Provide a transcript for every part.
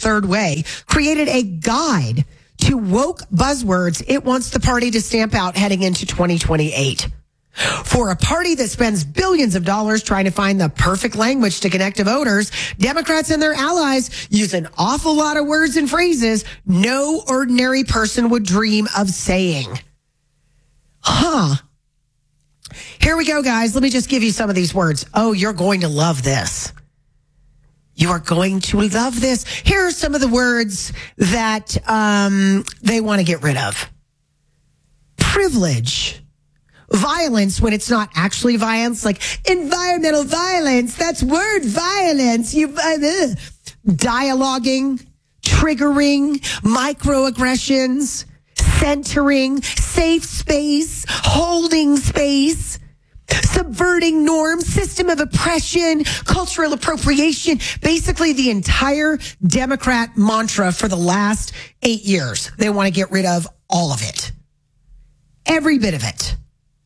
third way, created a guide to woke buzzwords it wants the party to stamp out heading into 2028. For a party that spends billions of dollars trying to find the perfect language to connect to voters, Democrats and their allies use an awful lot of words and phrases no ordinary person would dream of saying. Here we go, guys. Let me just give you some of these words. Oh, you're going to love this. You are going to love this. Here are some of the words that they want to get rid of. Privilege. Violence when it's not actually violence, like environmental violence. That's word violence. Dialoguing, triggering, microaggressions, centering, safe space, holding space, subverting norms, system of oppression, cultural appropriation, basically the entire Democrat mantra for the last 8 years. They want to get rid of all of it. Every bit of it.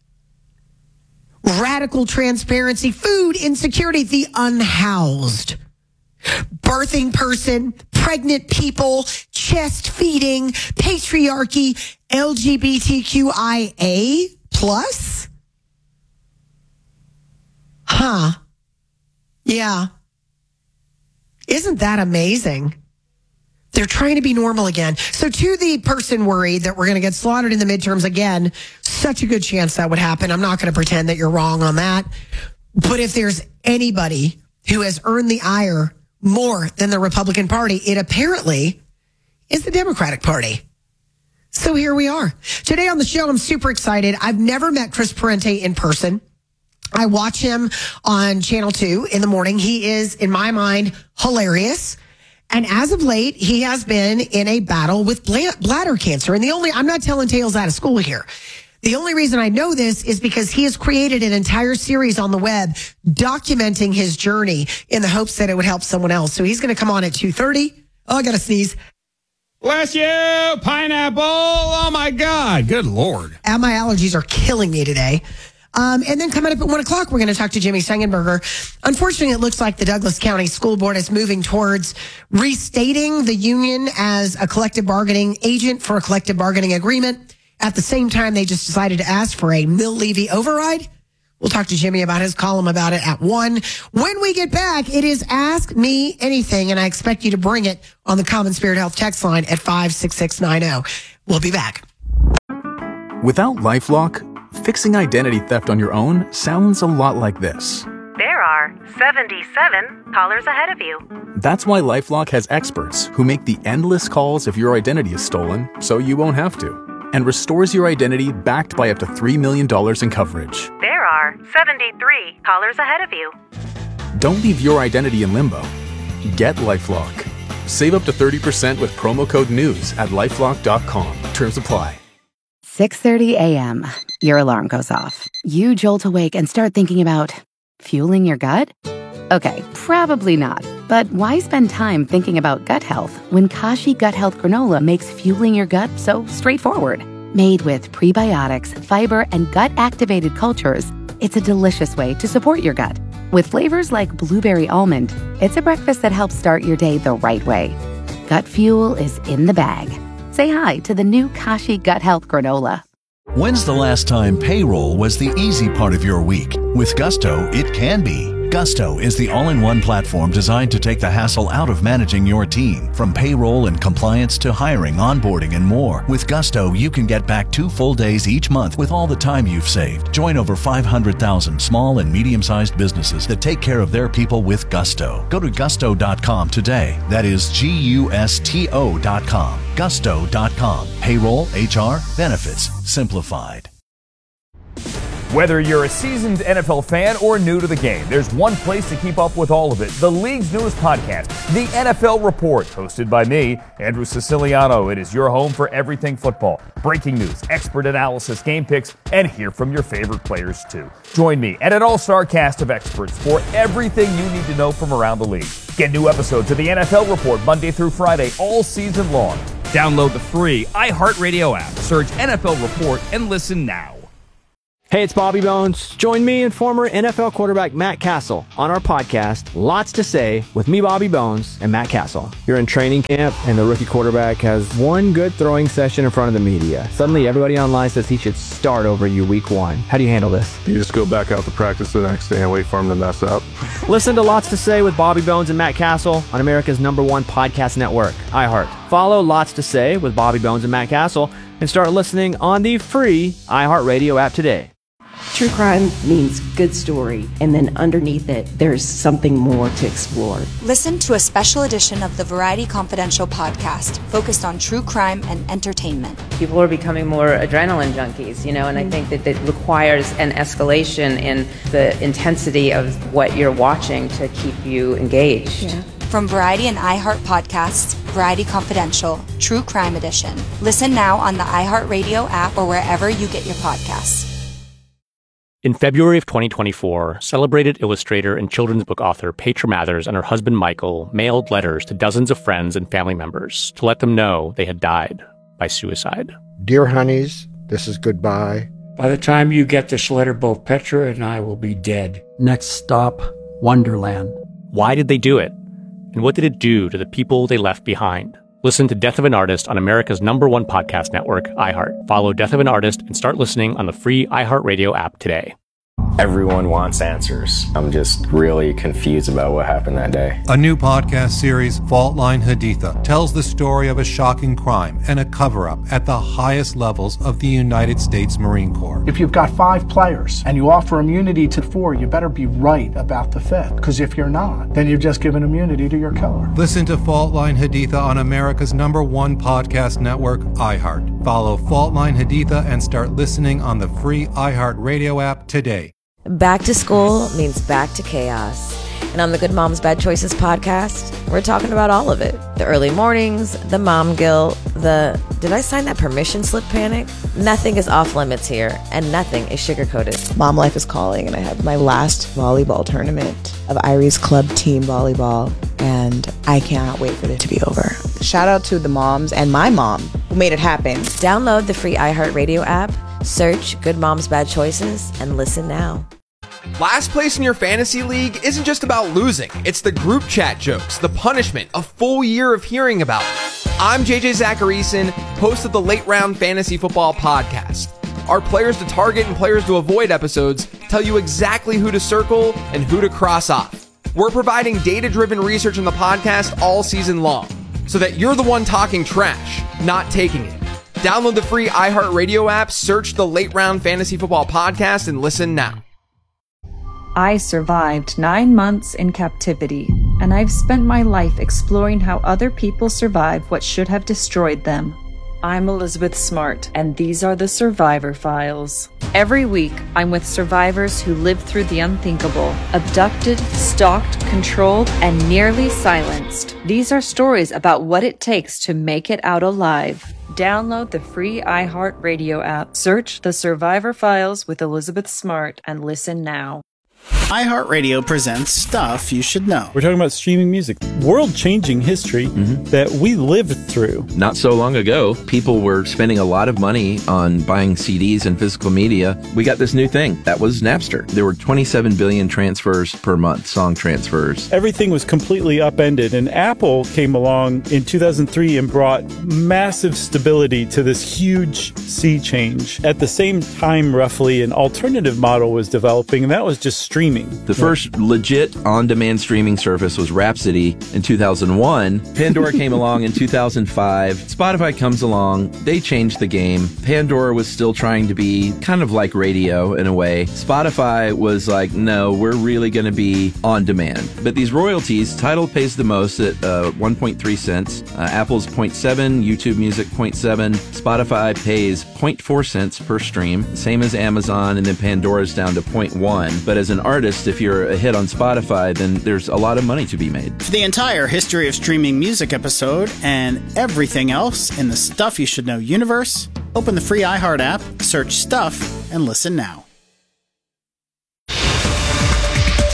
Radical transparency, food insecurity, the unhoused, birthing person, pregnant people, chest feeding, patriarchy, LGBTQIA plus. Yeah. Isn't that amazing? They're trying to be normal again. So to the person worried that we're going to get slaughtered in the midterms again, such a good chance that would happen. I'm not going to pretend that you're wrong on that. But if there's anybody who has earned the ire more than the Republican Party, it apparently is the Democratic Party. So here we are. Today on the show, I'm super excited. I've never met Chris Parente in person. I watch him on Channel 2 in the morning. He is, in my mind, hilarious. And as of late, he has been in a battle with bladder cancer. And I'm not telling tales out of school here. The only reason I know this is because he has created an entire series on the web documenting his journey in the hopes that it would help someone else. So he's going to come on at 2:30. Oh, I got to sneeze. Bless you, pineapple. Oh, my God. Good Lord. And my allergies are killing me today. And then coming up at 1 o'clock, we're going to talk to Jimmy Sengenberger. Unfortunately, it looks like the Douglas County School Board is moving towards restating the union as a collective bargaining agent for a collective bargaining agreement. At the same time, they just decided to ask for a Mill-Levy override. We'll talk to Jimmy about his column about it at 1. When we get back, it is Ask Me Anything, and I expect you to bring it on the Common Spirit Health text line at 56690. We'll be back. Without LifeLock, fixing identity theft on your own sounds a lot like this. There are 77 callers ahead of you. That's why LifeLock has experts who make the endless calls if your identity is stolen, so you won't have to, and restores your identity backed by up to $3 million in coverage. There are 73 callers ahead of you. Don't leave your identity in limbo. Get LifeLock. Save up to 30% with promo code NEWS at LifeLock.com. Terms apply. 6:30 a.m. Your alarm goes off. You jolt awake and start thinking about fueling your gut? Okay, probably not. But why spend time thinking about gut health when Kashi Gut Health Granola makes fueling your gut so straightforward? Made with prebiotics, fiber, and gut-activated cultures, it's a delicious way to support your gut. With flavors like blueberry almond, it's a breakfast that helps start your day the right way. Gut fuel is in the bag. Say hi to the new Kashi Gut Health Granola. When's the last time payroll was the easy part of your week? With Gusto, it can be. Gusto is the all-in-one platform designed to take the hassle out of managing your team. From payroll and compliance to hiring, onboarding, and more. With Gusto, you can get back 2 full days each month with all the time you've saved. Join over 500,000 small and medium-sized businesses that take care of their people with Gusto. Go to gusto.com today. That is Gusto.com. Gusto.com. Payroll, HR, benefits, simplified. Whether you're a seasoned NFL fan or new to the game, there's one place to keep up with all of it. The league's newest podcast, The NFL Report, hosted by me, Andrew Siciliano. It is your home for everything football. Breaking news, expert analysis, game picks, and hear from your favorite players too. Join me and an all-star cast of experts for everything you need to know from around the league. Get new episodes of The NFL Report Monday through Friday all season long. Download the free iHeartRadio app, search NFL Report, and listen now. Hey, it's Bobby Bones. Join me and former NFL quarterback Matt Castle on our podcast, Lots to Say, with me, Bobby Bones, and Matt Castle. You're in training camp, and the rookie quarterback has one good throwing session in front of the media. Suddenly, everybody online says he should start over you week one. How do you handle this? You just go back out to practice the next day and wait for him to mess up. Listen to Lots to Say with Bobby Bones and Matt Castle on America's #1 podcast network, iHeart. Follow Lots to Say with Bobby Bones and Matt Castle and start listening on the free iHeartRadio app today. True crime means good story, and then underneath it, there's something more to explore. Listen to a special edition of the Variety Confidential podcast focused on true crime and entertainment. People are becoming more adrenaline junkies, and I think that it requires an escalation in the intensity of what you're watching to keep you engaged. Yeah. From Variety and iHeart podcasts, Variety Confidential, True Crime Edition. Listen now on the iHeartRadio app or wherever you get your podcasts. In February of 2024, celebrated illustrator and children's book author Petra Mathers and her husband Michael mailed letters to dozens of friends and family members to let them know they had died by suicide. Dear honeys, this is goodbye. By the time you get this letter, both Petra and I will be dead. Next stop, Wonderland. Why did they do it? And what did it do to the people they left behind? Listen to Death of an Artist on America's #1 podcast network, iHeart. Follow Death of an Artist and start listening on the free iHeartRadio app today. Everyone wants answers. I'm just really confused about what happened that day. A new podcast series, Fault Line Haditha, tells the story of a shocking crime and a cover-up at the highest levels of the United States Marine Corps. If you've got 5 players and you offer immunity to 4, you better be right about the 5th. Because if you're not, then you've just given immunity to your killer. Listen to Fault Line Haditha on America's #1 podcast network, iHeart. Follow Fault Line Haditha and start listening on the free iHeartRadio app today. Back to school means back to chaos. And on the Good Moms Bad Choices podcast, we're talking about all of it. The early mornings, the mom guilt, the did I sign that permission slip panic? Nothing is off limits here, and nothing is sugar-coated. Mom life is calling, and I have my last volleyball tournament of Irie's Club Team Volleyball, and I cannot wait for it to be over. Shout out to the moms and my mom who made it happen. Download the free iHeartRadio app, search Good Moms Bad Choices, and listen now. Last place in your fantasy league isn't just about losing. It's the group chat jokes, the punishment, a full year of hearing about it. I'm JJ Zacharyson, host of the Late Round Fantasy Football Podcast. Our Players to Target and Players to Avoid episodes tell you exactly who to circle and who to cross off. We're providing data-driven research in the podcast all season long, so that you're the one talking trash, not taking it. Download the free iHeartRadio app, search the Late Round Fantasy Football Podcast, and listen now. I survived 9 months in captivity, and I've spent my life exploring how other people survive what should have destroyed them. I'm Elizabeth Smart, and these are the Survivor Files. Every week, I'm with survivors who lived through the unthinkable, abducted, stalked, controlled, and nearly silenced. These are stories about what it takes to make it out alive. Download the free iHeartRadio app, search The Survivor Files with Elizabeth Smart, and listen now. iHeartRadio presents Stuff You Should Know. We're talking about streaming music, world-changing history that we lived through. Not so long ago, people were spending a lot of money on buying CDs and physical media. We got this new thing. That was Napster. There were 27 billion transfers per month, song transfers. Everything was completely upended, and Apple came along in 2003 and brought massive stability to this huge sea change. At the same time, roughly, an alternative model was developing, and that was just streaming. The first legit on-demand streaming service was Rhapsody in 2001. Pandora came along in 2005. Spotify comes along. They changed the game. Pandora was still trying to be kind of like radio in a way. Spotify was like, no, we're really going to be on demand. But these royalties, Tidal pays the most at 1.3 cents. Apple's 0.7, YouTube Music 0.7. Spotify pays 0.4 cents per stream, same as Amazon, and then Pandora's down to 0.1. But as an artist, if you're a hit on Spotify, then there's a lot of money to be made. For the entire history of streaming music episode and everything else in the Stuff You Should Know universe, open the free iHeart app, search Stuff, and listen now.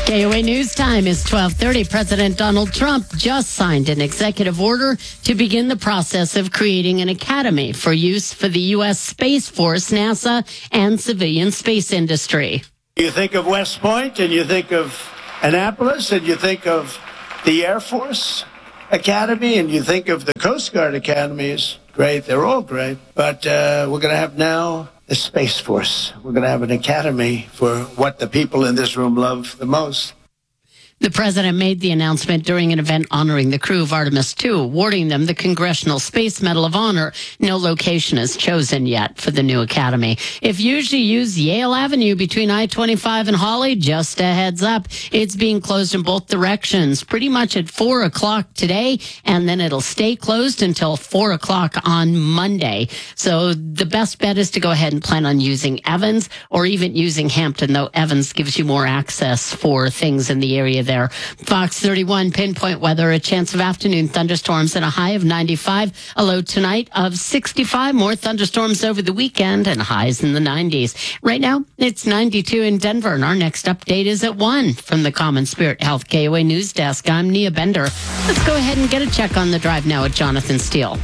KOA News Time is 12:30. President Donald Trump just signed an executive order to begin the process of creating an academy for use for the U.S. Space Force, NASA, and civilian space industry. You think of West Point, and you think of Annapolis, and you think of the Air Force Academy, and you think of the Coast Guard academies. Great, they're all great. But we're going to have now the Space Force. We're going to have an academy for what the people in this room love the most. The president made the announcement during an event honoring the crew of Artemis II, awarding them the Congressional Space Medal of Honor. No location is chosen yet for the new academy. If you usually use Yale Avenue between I-25 and Hawley, just a heads up, it's being closed in both directions pretty much at 4 o'clock today, and then it'll stay closed until 4 o'clock on Monday. So the best bet is to go ahead and plan on using Evans or even using Hampton, though Evans gives you more access for things in the area there. Fox 31 pinpoint weather, a chance of afternoon thunderstorms and a high of 95, a low tonight of 65, more thunderstorms over the weekend and highs in the 90s. Right now, it's 92 in Denver, and our next update is at 1 from the Common Spirit Health KOA News Desk. I'm Nia Bender. Let's go ahead and get a check on the drive now with Jonathan Steele.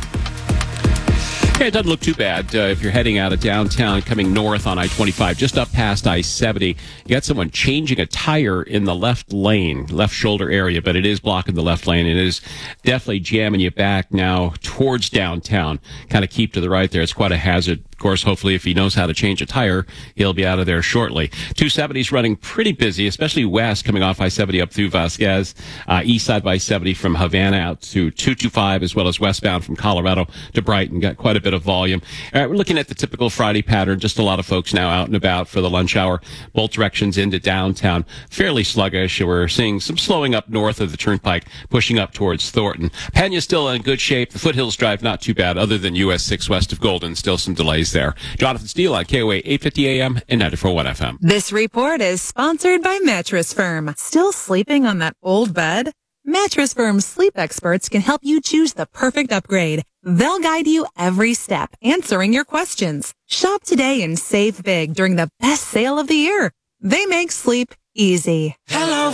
Yeah, it doesn't look too bad if you're heading out of downtown, coming north on I-25, just up past I-70. You got someone changing a tire in the left lane, left shoulder area, but it is blocking the left lane. It is definitely jamming you back now towards downtown. Kind of keep to the right there. It's quite a hazard. Of course, hopefully, if he knows how to change a tire, he'll be out of there shortly. 270's running pretty busy, especially west, coming off I-70 up through Vasquez, east side by 70 from Havana out to 225, as well as westbound from Colorado to Brighton. Got quite a bit of volume. All right, we're looking at the typical Friday pattern. Just a lot of folks now out and about for the lunch hour. Both directions into downtown. Fairly sluggish. We're seeing some slowing up north of the Turnpike, pushing up towards Thornton. Pena's still in good shape. The Foothills Drive, not too bad, other than US 6 west of Golden. Still some delays there. Jonathan Steele on KOA 850 AM and 94.1 FM. This report is sponsored by Mattress Firm. Still sleeping on that old bed? Mattress Firm's sleep experts can help you choose the perfect upgrade. They'll guide you every step, answering your questions. Shop today and save big during the best sale of the year. They make sleep easy. Hello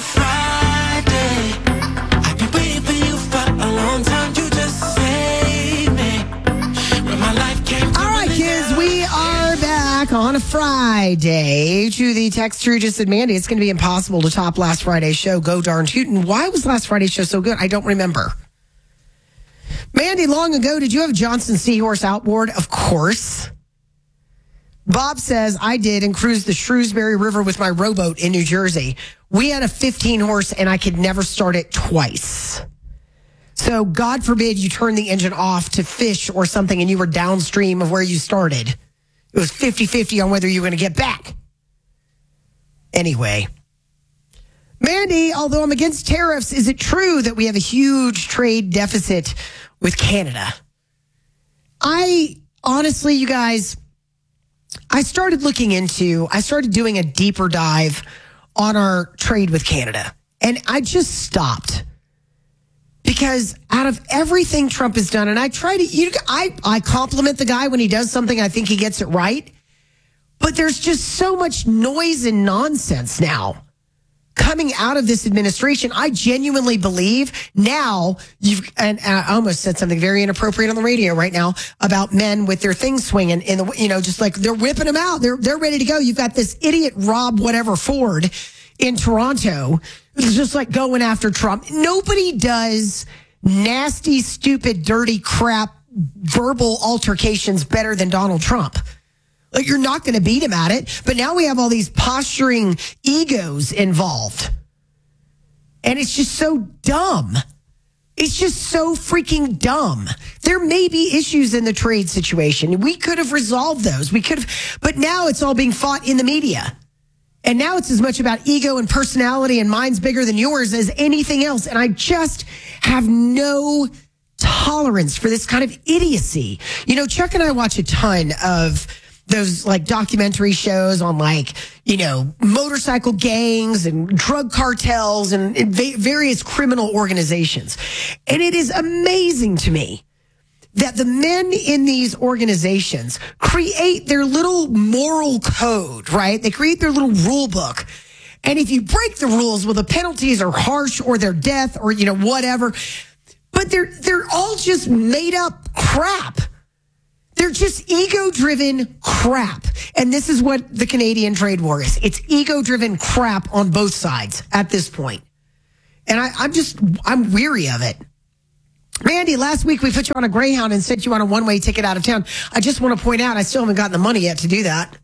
Friday. I've been waiting for you for a long time. You just saved me. When my life came to all right, kids, we are back on a Friday. To the texter who just said, Mandy, it's going to be impossible to top last Friday's show. Go darn tootin'. Why was last Friday's show so good? I don't remember. Mandy, long ago, did you have Johnson Seahorse outboard? Of course. Bob says, I did and cruised the Shrewsbury River with my rowboat in New Jersey. We had a 15-horse and I could never start it twice. So God forbid you turn the engine off to fish or something and you were downstream of where you started. It was 50-50 on whether you were going to get back. Anyway. Mandy, although I'm against tariffs, is it true that we have a huge trade deficit with Canada? Honestly, you guys, I started doing a deeper dive on our trade with Canada. And I just stopped. Because out of everything Trump has done, and I compliment the guy when he does something, I think he gets it right. But there's just so much noise and nonsense now coming out of this administration. I genuinely believe now and I almost said something very inappropriate on the radio right now about men with their things swinging in the, just like they're whipping them out. They're ready to go. You've got this idiot Rob whatever Ford in Toronto who's just like going after Trump. Nobody does nasty, stupid, dirty crap verbal altercations better than Donald Trump. Like, you're not going to beat him at it. But now we have all these posturing egos involved. And it's just so dumb. It's just so freaking dumb. There may be issues in the trade situation. We could have resolved those. But now it's all being fought in the media. And now it's as much about ego and personality and mine's bigger than yours as anything else. And I just have no tolerance for this kind of idiocy. Chuck and I watch a ton of those like documentary shows on motorcycle gangs and drug cartels and various criminal organizations. And it is amazing to me that the men in these organizations create their little moral code, right? They create their little rule book. And if you break the rules, well, the penalties are harsh or they're death or, whatever. But they're all just made up crap. They're just ego-driven crap. And this is what the Canadian trade war is. It's ego-driven crap on both sides at this point. And I'm weary of it. Randy, last week we put you on a Greyhound and sent you on a one-way ticket out of town. I just want to point out I still haven't gotten the money yet to do that.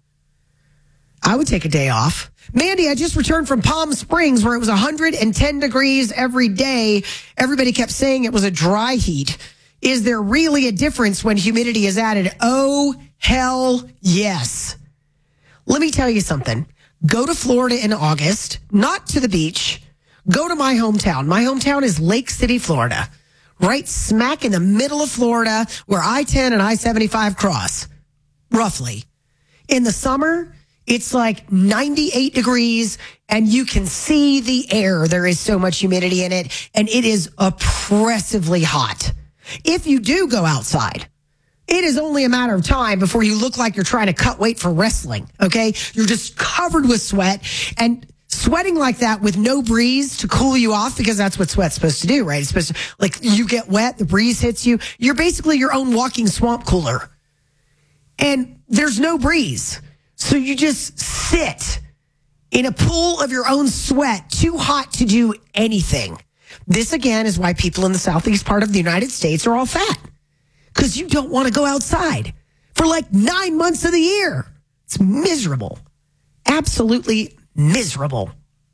I would take a day off. Mandy, I just returned from Palm Springs where it was 110 degrees every day. Everybody kept saying it was a dry heat. Is there really a difference when humidity is added? Oh, hell yes. Let me tell you something. Go to Florida in August, not to the beach. Go to my hometown. My hometown is Lake City, Florida. Right smack in the middle of Florida where I-10 and I-75 cross, roughly. In the summer, it's like 98 degrees and you can see the air. There is so much humidity in it and it is oppressively hot. If you do go outside, it is only a matter of time before you look like you're trying to cut weight for wrestling, okay? You're just covered with sweat and sweating like that with no breeze to cool you off, because that's what sweat's supposed to do, right? It's supposed to, like, you get wet, the breeze hits you. You're basically your own walking swamp cooler. And there's no breeze. So you just sit in a pool of your own sweat, too hot to do anything. This, again, is why people in the southeast part of the United States are all fat. Because you don't want to go outside for like 9 months of the year. It's miserable. Absolutely miserable.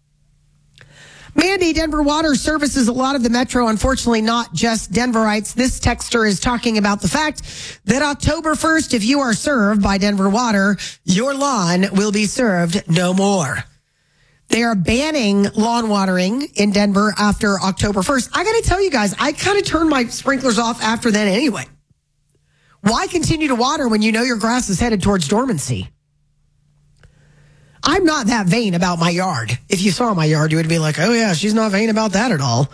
Mandy, Denver Water services a lot of the metro, unfortunately not just Denverites. This texter is talking about the fact that October 1st, if you are served by Denver Water, your lawn will be served no more. They are banning lawn watering in Denver after October 1st. I got to tell you guys, I kind of turned my sprinklers off after then anyway. Why continue to water when you know your grass is headed towards dormancy? I'm not that vain about my yard. If you saw my yard, you would be like, oh yeah, she's not vain about that at all.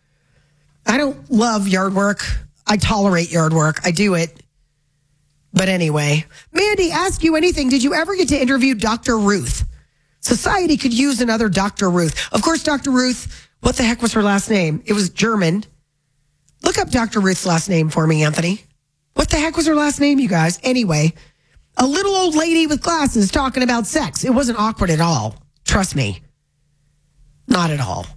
I don't love yard work. I tolerate yard work. I do it. But anyway, Mandy, ask you anything. Did you ever get to interview Dr. Ruth? Society could use another Dr. Ruth. Of course, Dr. Ruth, what the heck was her last name? It was German. Look up Dr. Ruth's last name for me, Anthony. What the heck was her last name, you guys? Anyway, a little old lady with glasses talking about sex. It wasn't awkward at all. Trust me. Not at all.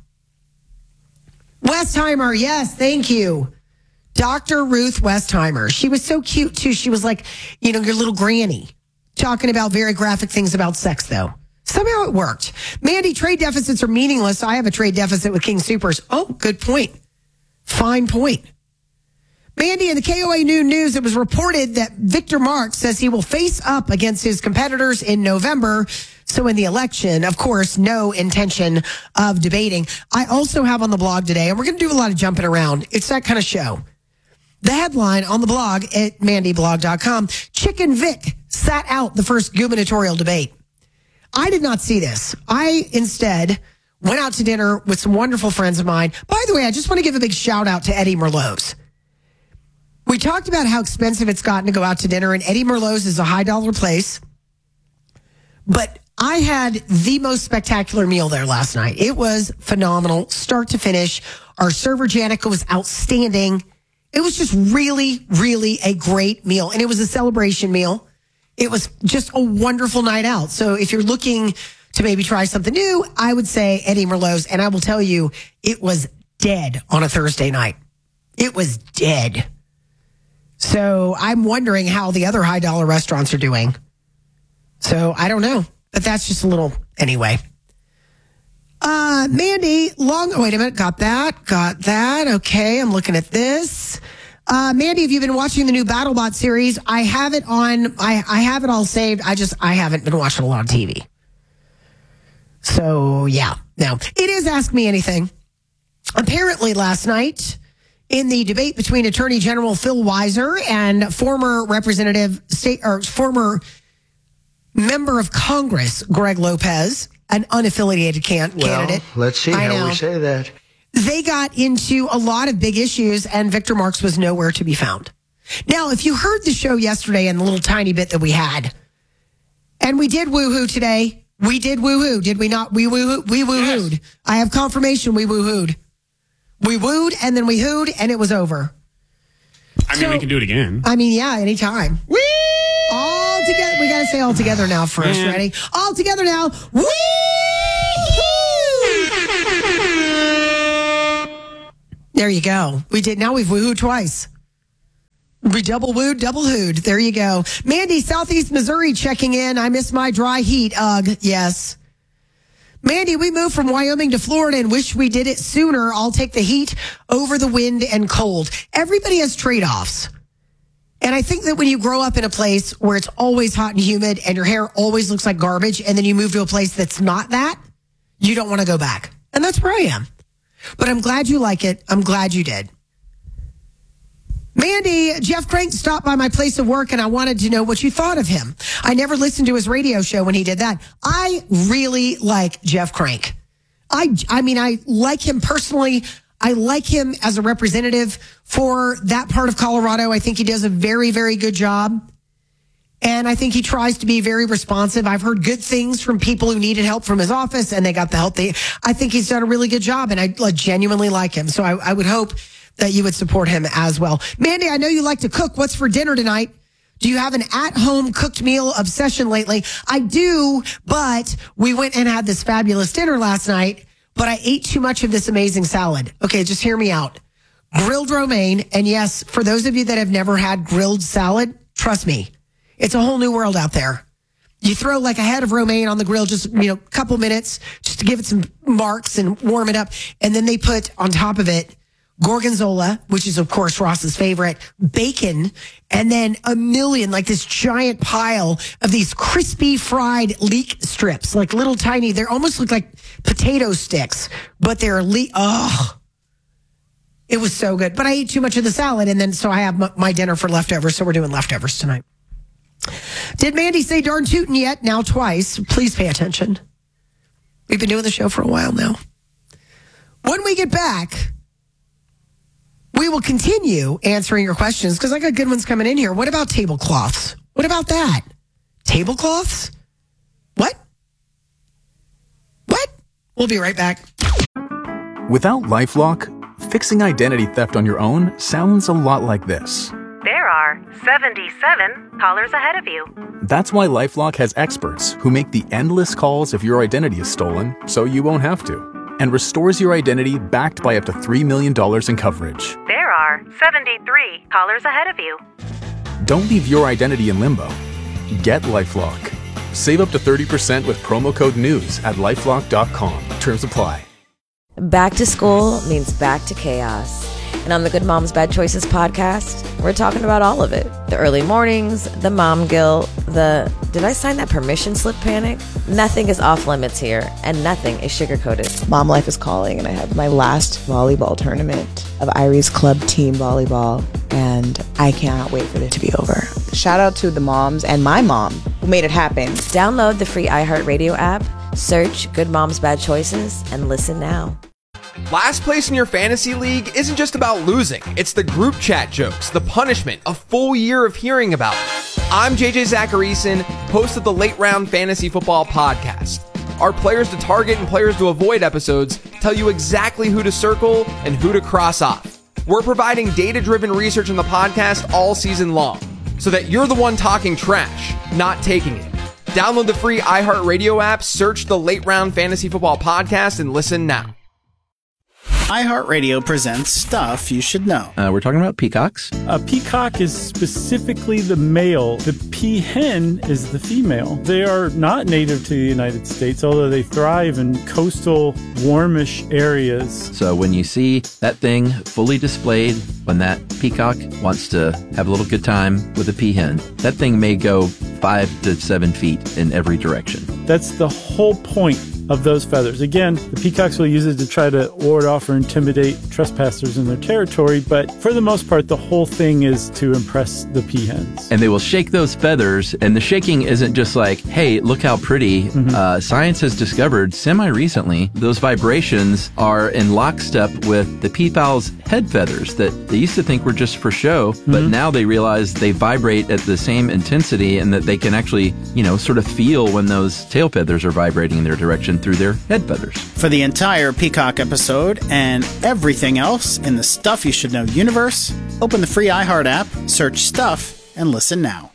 Westheimer, yes, thank you. Dr. Ruth Westheimer. She was so cute, too. She was like, your little granny. Talking about very graphic things about sex, though. Somehow it worked. Mandy, trade deficits are meaningless. I have a trade deficit with King Soopers. Oh, good point. Fine point. Mandy, in the KOA Noon News, it was reported that Victor Marx says he will face up against his competitors in November. So in the election, of course, no intention of debating. I also have on the blog today, and we're going to do a lot of jumping around. It's that kind of show. The headline on the blog at mandyblog.com, Chicken Vic sat out the first gubernatorial debate. I did not see this. I instead went out to dinner with some wonderful friends of mine. By the way, I just want to give a big shout out to Eddie Merlot's. We talked about how expensive it's gotten to go out to dinner, and Eddie Merlot's is a high dollar place. But I had the most spectacular meal there last night. It was phenomenal, start to finish. Our server, Janica, was outstanding. It was just really, really a great meal. And it was a celebration meal. It was just a wonderful night out. So if you're looking to maybe try something new, I would say Eddie Merlot's. And I will tell you, it was dead on a Thursday night. It was dead. So I'm wondering how the other high dollar restaurants are doing. So I don't know. But that's just a little anyway. Mandy, wait a minute. Got that. Okay, I'm looking at this. Mandy, have you been watching the new BattleBot series? I have it on, I have it all saved. I haven't been watching a lot of TV. So, yeah. Now, it is Ask Me Anything. Apparently last night, in the debate between Attorney General Phil Weiser and former member of Congress, Greg Lopez, an unaffiliated candidate. Let's see how we say that. They got into a lot of big issues, and Victor Marx was nowhere to be found. Now, if you heard the show yesterday and the little tiny bit that we had, and we did woohoo today, We did woohoo, did we not? We woohooed. Yes. I have confirmation we woohooed. We wooed and then we hooed and it was over. I mean, we can do it again. I mean, yeah, anytime. Whee! All together. We got to say all together now first. Ready? All together now. Whee! There you go. We did. Now we've woohooed twice. We double wooed, double hooed. There you go. Mandy, Southeast Missouri checking in. I miss my dry heat. Ugh, yes. Mandy, we moved from Wyoming to Florida and wish we did it sooner. I'll take the heat over the wind and cold. Everybody has trade-offs. And I think that when you grow up in a place where it's always hot and humid and your hair always looks like garbage, and then you move to a place that's not that, you don't want to go back. And that's where I am. But I'm glad you like it. I'm glad you did. Mandy, Jeff Crank stopped by my place of work and I wanted to know what you thought of him. I never listened to his radio show when he did that. I really like Jeff Crank. I mean, I like him personally. I like him as a representative for that part of Colorado. I think he does a very, very good job. And I think he tries to be very responsive. I've heard good things from people who needed help from his office and they got the help. I think he's done a really good job and I genuinely like him. So I would hope that you would support him as well. Mandy, I know you like to cook. What's for dinner tonight? Do you have an at-home cooked meal obsession lately? I do, but we went and had this fabulous dinner last night, but I ate too much of this amazing salad. Okay, just hear me out. Grilled romaine, and yes, for those of you that have never had grilled salad, trust me, it's a whole new world out there. You throw like a head of romaine on the grill, just, a couple minutes, just to give it some marks and warm it up. And then they put on top of it gorgonzola, which is, of course, Ross's favorite, bacon, and then a million, like this giant pile of these crispy fried leek strips, like little tiny, they almost look like potato sticks, but they're it was so good. But I ate too much of the salad, and then so I have my dinner for leftovers, so we're doing leftovers tonight. Did Mandy say darn tootin' yet? Now twice. Please pay attention. We've been doing the show for a while now. When we get back, we will continue answering your questions because I got good ones coming in here. What about tablecloths? What about that? Tablecloths? What? We'll be right back. Without LifeLock, fixing identity theft on your own sounds a lot like this. There are 77 callers ahead of you. That's why LifeLock has experts who make the endless calls if your identity is stolen so you won't have to, and restores your identity backed by up to $3 million in coverage. There are 73 callers ahead of you. Don't leave your identity in limbo. Get LifeLock. Save up to 30% with promo code NEWS at LifeLock.com. Terms apply. Back to school means back to chaos. And on the Good Moms Bad Choices podcast, we're talking about all of it. The early mornings, the mom guilt, the did I sign that permission slip panic? Nothing is off limits here, and nothing is sugar-coated. Mom life is calling, and I have my last volleyball tournament of Iris Club Team Volleyball, and I cannot wait for it to be over. Shout out to the moms and my mom who made it happen. Download the free iHeartRadio app, search Good Moms Bad Choices, and listen now. Last place in your fantasy league isn't just about losing. It's the group chat jokes, the punishment, a full year of hearing about it. I'm JJ Zacharyson, host of the Late Round Fantasy Football Podcast. Our players to target and players to avoid episodes tell you exactly who to circle and who to cross off. We're providing data-driven research in the podcast all season long, so that you're the one talking trash, not taking it. Download the free iHeartRadio app, search the Late Round Fantasy Football Podcast, and listen now. iHeartRadio presents Stuff You Should Know. We're talking about peacocks. A peacock is specifically the male. The peahen is the female. They are not native to the United States, although they thrive in coastal, warmish areas. So when you see that thing fully displayed, when that peacock wants to have a little good time with a peahen, that thing may go 5 to 7 feet in every direction. That's the whole point of those feathers. Again, the peacocks will use it to try to ward off or intimidate trespassers in their territory, but for the most part, the whole thing is to impress the peahens. And they will shake those feathers, and the shaking isn't just like, hey, look how pretty. Science has discovered semi-recently those vibrations are in lockstep with the peafowl's head feathers that they used to think were just for show, but now they realize they vibrate at the same intensity and that they can actually, sort of feel when those tail feathers are vibrating in their direction through their head feathers. For the entire Peacock episode and everything else in the Stuff You Should Know universe, open the free iHeart app, search Stuff, and listen now.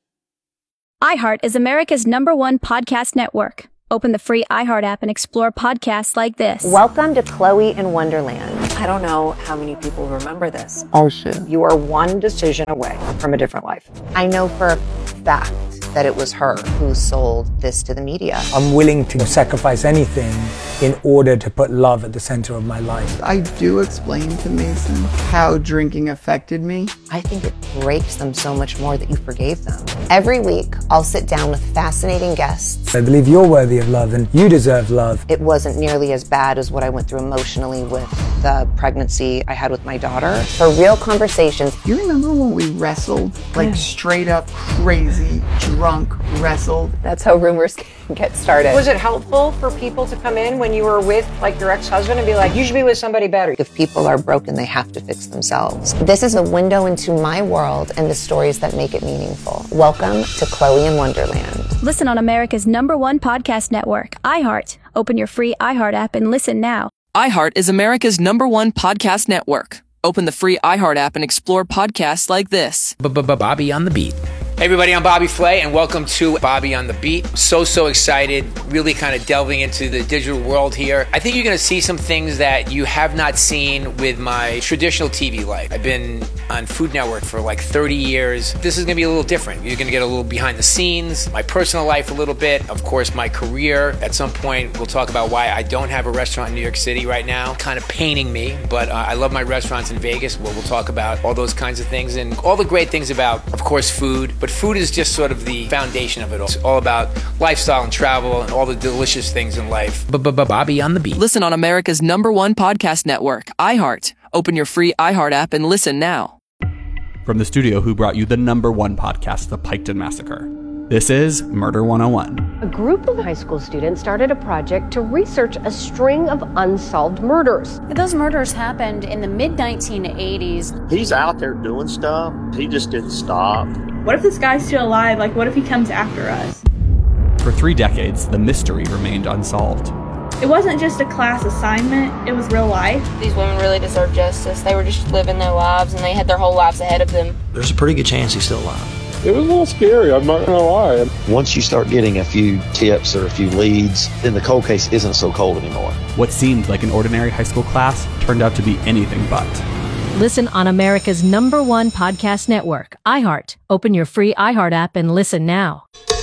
iHeart is America's #1 podcast network. Open the free iHeart app and explore podcasts like this. Welcome to Chloe in Wonderland. I don't know how many people remember this. Oh, shit. You are one decision away from a different life. I know for a fact that it was her who sold this to the media. I'm willing to sacrifice anything in order to put love at the center of my life. I do explain to Mason how drinking affected me. I think it breaks them so much more that you forgave them. Every week, I'll sit down with fascinating guests. I believe you're worthy of love and you deserve love. It wasn't nearly as bad as what I went through emotionally with the pregnancy I had with my daughter. For real conversations. You remember when we wrestled? Like straight up crazy, drunk wrestled? That's how rumors can get started. Was it helpful for people to come in when you were with like your ex-husband and be like, you should be with somebody better? If people are broken, they have to fix themselves. This is a window into my world and the stories that make it meaningful. Welcome to Chloe in Wonderland. Listen on America's #1 podcast network, iHeart. Open your free iHeart app and listen now. iHeart is America's #1 podcast network. Open the free iHeart app and explore podcasts like this. Bobby on the Beat. Hey everybody, I'm Bobby Flay and welcome to Bobby on the Beat. So excited, really kind of delving into the digital world here. I think you're going to see some things that you have not seen with my traditional TV life. I've been on Food Network for like 30 years. This is going to be a little different. You're going to get a little behind the scenes, my personal life a little bit, of course my career. At some point we'll talk about why I don't have a restaurant in New York City right now. Kind of paining me, but I love my restaurants in Vegas. We'll talk about all those kinds of things and all the great things about, of course, food. But food is just sort of the foundation of it all. It's all about lifestyle and travel and all the delicious things in life. Bobby on the Beat. Listen on America's #1 podcast network, iHeart. Open your free iHeart app and listen now. From the studio who brought you the #1 podcast, The Piketon Massacre. This is Murder 101. A group of high school students started a project to research a string of unsolved murders. Those murders happened in the mid-1980s. He's out there doing stuff. He just didn't stop. What if this guy's still alive? Like, what if he comes after us? For 3 decades, the mystery remained unsolved. It wasn't just a class assignment, it was real life. These women really deserve justice. They were just living their lives and they had their whole lives ahead of them. There's a pretty good chance he's still alive. It was a little scary, I'm not gonna lie. Once you start getting a few tips or a few leads, then the cold case isn't so cold anymore. What seemed like an ordinary high school class turned out to be anything but. Listen on America's #1 podcast network, iHeart. Open your free iHeart app and listen now.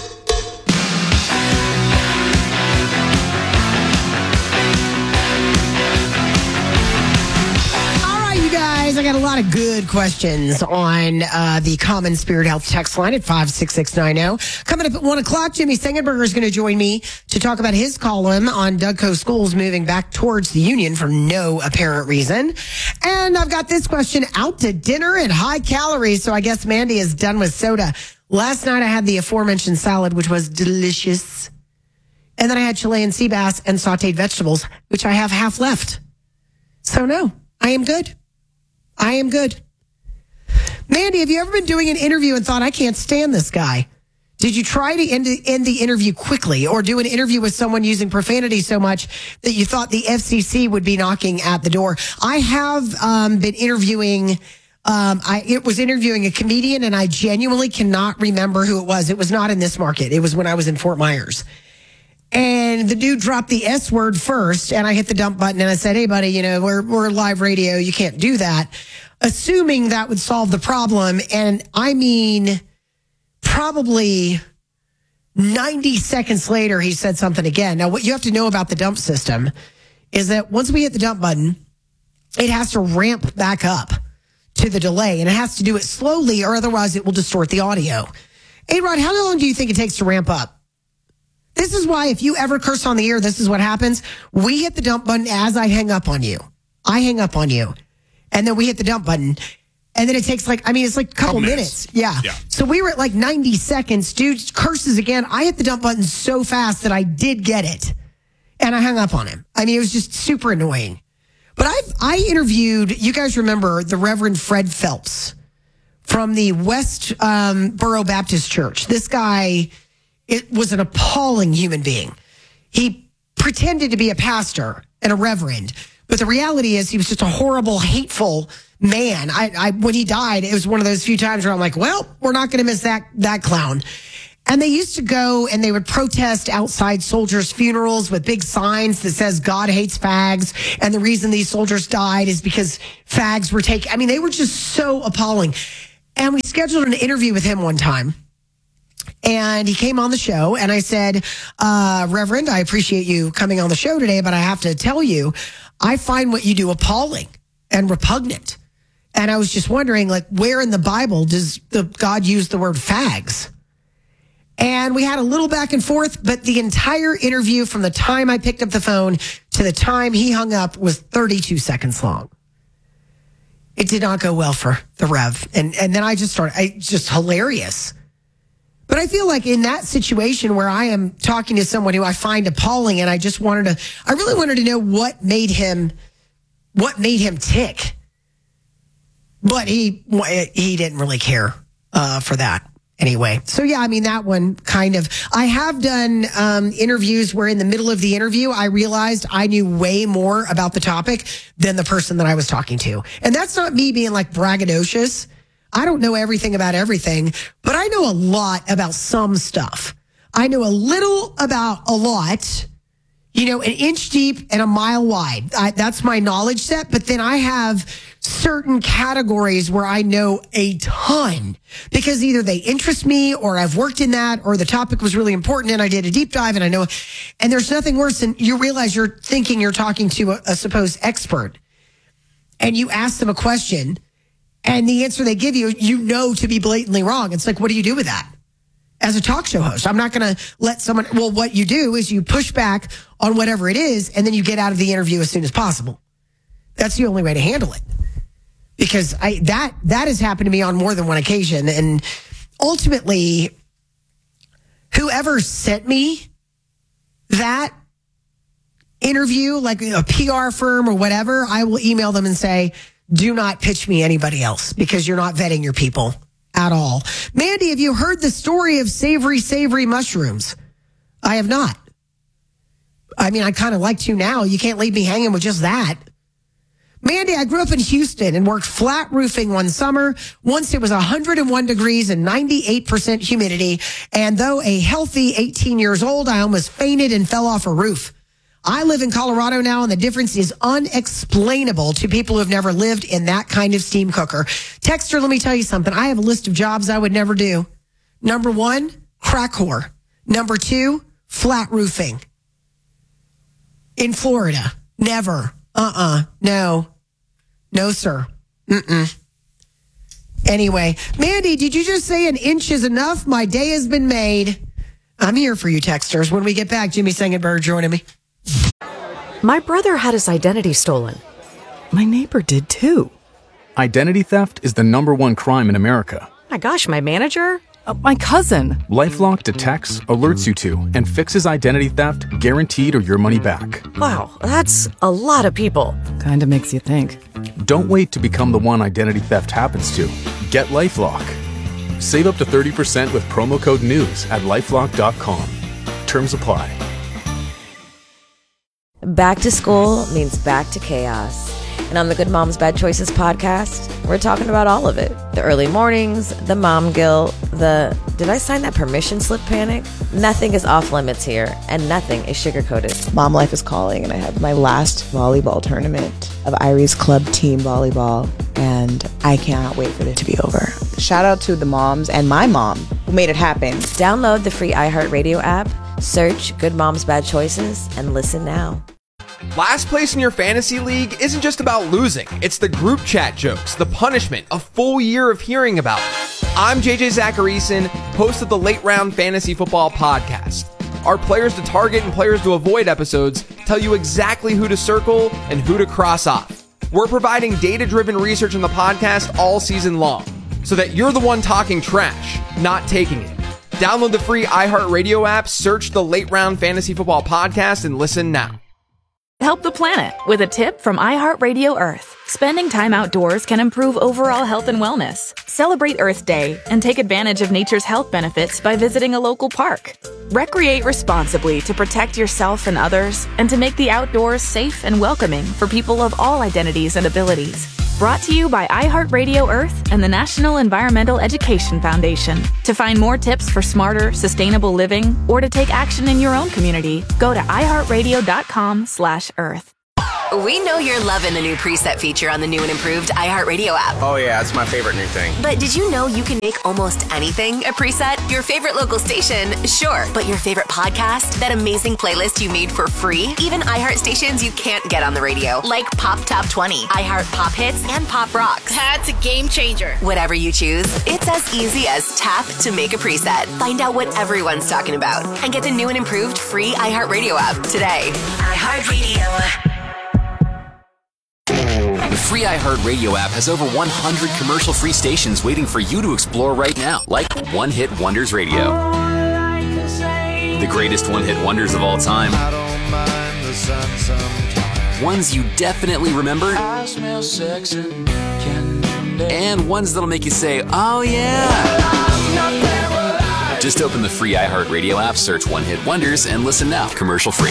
I got a lot of good questions on the Common Spirit Health text line at 56690. Coming up at 1 o'clock, Jimmy Sengenberger is going to join me to talk about his column on Dougco schools moving back towards the union for no apparent reason. And I've got this question, out to dinner at high calories, so I guess Mandy is done with soda. Last night I had the aforementioned salad, which was delicious. And then I had Chilean sea bass and sauteed vegetables, which I have half left. So no, I am good. I am good. Mandy, have you ever been doing an interview and thought, I can't stand this guy? Did you try to end the interview quickly or do an interview with someone using profanity so much that you thought the FCC would be knocking at the door? I have been interviewing, it was interviewing a comedian and I genuinely cannot remember who it was. It was not in this market. It was when I was in Fort Myers. And the dude dropped the S word first, and I hit the dump button, and I said, hey, buddy, we're live radio. You can't do that. Assuming that would solve the problem. And I mean, probably 90 seconds later, he said something again. Now, what you have to know about the dump system is that once we hit the dump button, it has to ramp back up to the delay, and it has to do it slowly, or otherwise it will distort the audio. Hey, Rod, how long do you think it takes to ramp up? This is why if you ever curse on the air, this is what happens. We hit the dump button as I hang up on you. I hang up on you. And then we hit the dump button. And then it takes it's like a couple minutes. Yeah. So we were at like 90 seconds. Dude curses again. I hit the dump button so fast that I did get it. And I hung up on him. I mean, it was just super annoying. But I interviewed, you guys remember the Reverend Fred Phelps from the West Borough Baptist Church. This guy, it was an appalling human being. He pretended to be a pastor and a reverend. But the reality is he was just a horrible, hateful man. When he died, it was one of those few times where I'm like, well, we're not going to miss that clown. And they used to go and they would protest outside soldiers' funerals with big signs that says God hates fags. And the reason these soldiers died is because fags were taken. I mean, they were just so appalling. And we scheduled an interview with him one time. And he came on the show and I said, Reverend, I appreciate you coming on the show today, but I have to tell you, I find what you do appalling and repugnant. And I was just wondering, like, where in the Bible does God use the word fags? And we had a little back and forth, but the entire interview from the time I picked up the phone to the time he hung up was 32 seconds long. It did not go well for the Rev. And then I just just hilarious. But I feel like in that situation where I am talking to someone who I find appalling and I really wanted to know what made him tick. But he didn't really care for that anyway. So yeah, I mean, that one kind of, I have done interviews where in the middle of the interview, I realized I knew way more about the topic than the person that I was talking to. And that's not me being like braggadocious. I don't know everything about everything, but I know a lot about some stuff. I know a little about a lot, an inch deep and a mile wide. That's my knowledge set. But then I have certain categories where I know a ton because either they interest me or I've worked in that or the topic was really important and I did a deep dive and I know. And there's nothing worse than you realize you're thinking you're talking to a supposed expert and you ask them a question and the answer they give you, to be blatantly wrong. It's like, what do you do with that? As a talk show host, I'm not going to let someone, what you do is you push back on whatever it is, and then you get out of the interview as soon as possible. That's the only way to handle it. Because that has happened to me on more than one occasion. And ultimately, whoever sent me that interview, like a PR firm or whatever, I will email them and say, do not pitch me anybody else because you're not vetting your people at all. Mandy, have you heard the story of savory mushrooms? I have not. I mean, I kind of like to now. You can't leave me hanging with just that. Mandy, I grew up in Houston and worked flat roofing one summer. Once it was 101 degrees and 98% humidity. And though a healthy 18 years old, I almost fainted and fell off a roof. I live in Colorado now, and the difference is unexplainable to people who have never lived in that kind of steam cooker. Texter, let me tell you something. I have a list of jobs I would never do. Number 1, crack whore. Number 2, flat roofing. In Florida. Never. No. No, sir. Anyway, Mandy, did you just say an inch is enough? My day has been made. I'm here for you, texters. When we get back, Jimmy Sengenberg joining me. My brother had his identity stolen. My neighbor did too. Identity theft is the #1 crime in America. My gosh, my manager? My cousin. LifeLock detects, alerts you to, and fixes identity theft guaranteed or your money back. Wow, that's a lot of people. Kinda makes you think. Don't wait to become the one identity theft happens to. Get LifeLock. Save up to 30% with promo code NEWS at LifeLock.com. Terms apply. Back to school means back to chaos. And on the Good Moms Bad Choices podcast, we're talking about all of it. The early mornings, the mom guilt, the did I sign that permission slip panic? Nothing is off limits here, and nothing is sugar-coated. Mom life is calling, and I have my last volleyball tournament of Iris Club Team Volleyball, and I cannot wait for it to be over. Shout out to the moms and my mom who made it happen. Download the free iHeartRadio app, search Good Moms Bad Choices, and listen now. Last place in your fantasy league isn't just about losing. It's the group chat jokes, the punishment, a full year of hearing about it. I'm JJ Zacharyson, host of the Late Round Fantasy Football Podcast. Our players to target and players to avoid episodes tell you exactly who to circle and who to cross off. We're providing data-driven research in the podcast all season long, so that you're the one talking trash, not taking it. Download the free iHeartRadio app, search the Late Round Fantasy Football Podcast, and listen now. Help the planet with a tip from iHeartRadio Earth. Spending time outdoors can improve overall health and wellness. Celebrate Earth Day and take advantage of nature's health benefits by visiting a local park. Recreate responsibly to protect yourself and others, and to make the outdoors safe and welcoming for people of all identities and abilities. Brought to you by iHeartRadio Earth and the National Environmental Education Foundation. To find more tips for smarter, sustainable living, or to take action in your own community, go to iHeartRadio.com/Earth. We know you're loving the new preset feature on the new and improved iHeartRadio app. Oh yeah, it's my favorite new thing. But did you know you can make almost anything a preset? Your favorite local station, sure. But your favorite podcast? That amazing playlist you made for free? Even iHeart stations you can't get on the radio, like Pop Top 20, iHeart Pop Hits, and Pop Rocks. That's a game changer. Whatever you choose, it's as easy as tap to make a preset. Find out what everyone's talking about and get the new and improved free iHeartRadio app today. iHeartRadio. The free iHeartRadio app has over 100 commercial-free stations waiting for you to explore right now, like One Hit Wonders Radio. The greatest one-hit wonders of all time. Ones you definitely remember. And ones that'll make you say, oh yeah. Just open the free iHeartRadio app, search One Hit Wonders, and listen now, commercial-free.